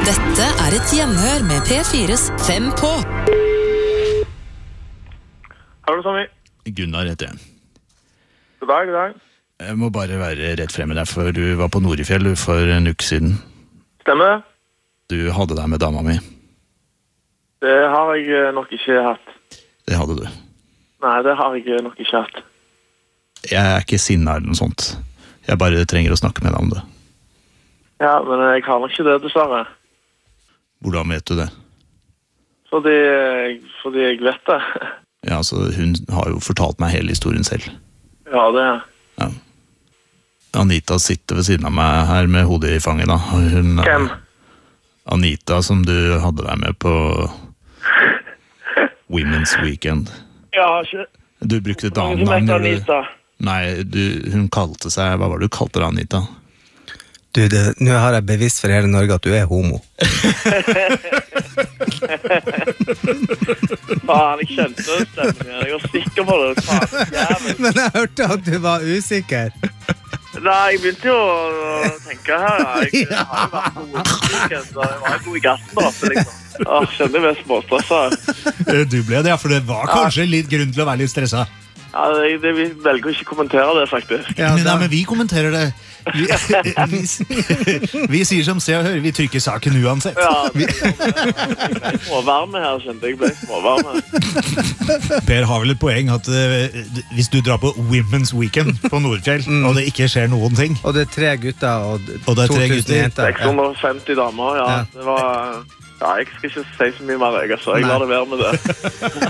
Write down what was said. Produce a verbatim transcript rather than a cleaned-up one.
Dette er et gjenhør med P fires Fem på. Hallo, Tommy. Gunnar heter jeg. God dag, god dag. Jeg må bare være rett frem med deg, for du var på Norifjell for en uke siden. Stemmer det? Du hadde deg med dama mi. Det har jeg nok ikke hatt. Det hadde du. Nei, det har jeg nok ikke hatt. Jeg er ikke sinna eller noe sånt. Jeg bare trenger å snakke med deg om det. Ja, men jeg har nok ikke det, dessverre. Hvordan vet du det? Fordi, fordi jeg vet det. Ja, altså, hun har jo fortalt meg hele historien selv. Ja, det er. Ja. Anita sitter ved siden av meg her med hodet i fanget da. Hun, Hvem? Anita, som du hadde deg med på Women's Weekend. Ja, ikke. Du brukte et annet Hun navn. heter gjorde du? Anita. Nei, du, hun kalte seg, hva var det du kalte deg, Anita? Du, det, nå har jeg bevisst for hele Norge at du er homo. Faen, jeg kjente det stemmen. Jeg var sikker på det. Faen, jævlig. Men jeg hørte at du var usikker. Nei, jeg begynte jo å tenke her. Jeg, jeg har jo vært på weekend, så jeg var god i gassen da. Så liksom. Åh, kjente jeg ble småstresset. Du ble det, ja, for det var kanskje litt grunn til å være litt stresset. Ja, det, det, vi velger å ikke kommentere det, faktisk. Ja, men, da- nei, men vi kommenterer det. Vi, vi, vi sier som se og hør, vi trykker saken uansett. Ja, det, jeg ble småvarme her, kjente jeg ble småvarme. Per har vel et poeng at eh, hvis du drar på Women's Weekend på Nordfjell, Mm. og det ikke skjer noen ting, Og det er tre gutter og, Og det er tre to tusen gutter. jenter. seks hundre og femti damer, ja. Ja. Det var... Ja, jeg skal ikke si så mye mer, jeg, altså. Jeg lar det være med det.